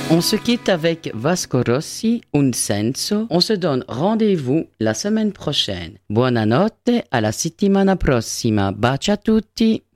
On se quitte avec Vasco Rossi, Un senso. On se donne rendez-vous la semaine prochaine. Buonanotte, alla settimana prossima. Baci a tutti.